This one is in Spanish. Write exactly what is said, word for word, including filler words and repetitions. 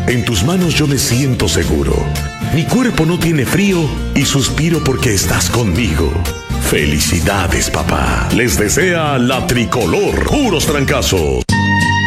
En tus manos yo me siento seguro. Mi cuerpo no tiene frío y suspiro porque estás conmigo. Felicidades, papá. Les desea la Tricolor. Puros trancazos.